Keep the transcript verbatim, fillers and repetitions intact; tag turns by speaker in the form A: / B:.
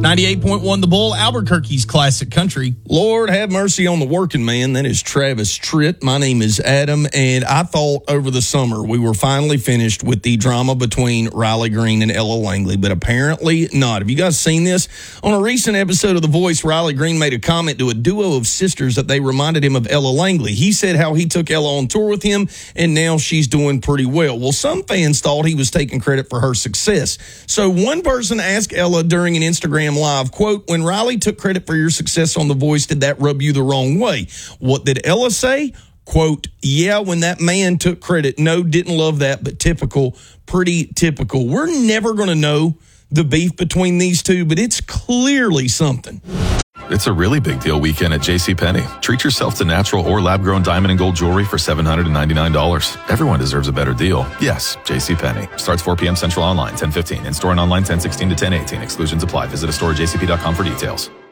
A: ninety-eight point one The Bull, Albuquerque's classic country.
B: Lord have mercy on the working man. That is Travis Tritt. My name is Adam, and I thought over the summer we were finally finished with the drama between Riley Green and Ella Langley, but apparently not. Have you guys seen this? On a recent episode of The Voice, Riley Green made a comment to a duo of sisters that they reminded him of Ella Langley. He said how he took Ella on tour with him, and now she's doing pretty well. Well, some fans thought he was taking credit for her success. So one person asked Ella during an Instagram Live, quote, "When Riley took credit for your success on The Voice, did that rub you the wrong way?" What did Ella say? Quote, "Yeah, when that man took credit. No, didn't love that, but typical, pretty typical." We're never going to know the beef between these two, but it's clearly something.
C: It's a really big deal weekend at JCPenney. Treat yourself to natural or lab-grown diamond and gold jewelry for seven hundred ninety-nine dollars. Everyone deserves a better deal. Yes, JCPenney. Starts four p.m. Central online, ten fifteen. In-store and online, ten sixteen to ten eighteen. Exclusions apply. Visit a store at j c p dot com for details.